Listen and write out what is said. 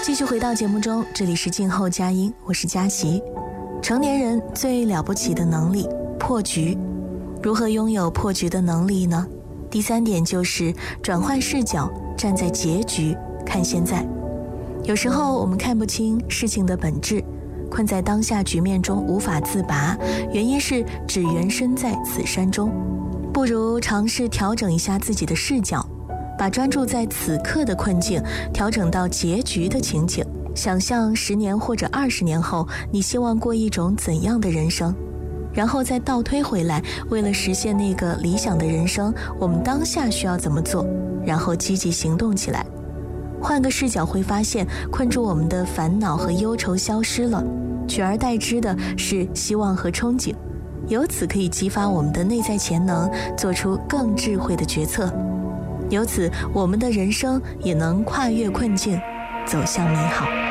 继续回到节目中，这里是静候佳音，我是佳琪。成年人最了不起的能力，破局。如何拥有破局的能力呢？第3点就是转换视角，站在结局看现在。有时候我们看不清事情的本质，困在当下局面中无法自拔，原因是只缘身在此山中。不如尝试调整一下自己的视角，把专注在此刻的困境调整到结局的情景，想象10年或者20年后你希望过一种怎样的人生，然后再倒推回来，为了实现那个理想的人生，我们当下需要怎么做，然后积极行动起来。换个视角会发现，困住我们的烦恼和忧愁消失了，取而代之的是希望和憧憬，由此可以激发我们的内在潜能，做出更智慧的决策。由此我们的人生也能跨越困境，走向美好。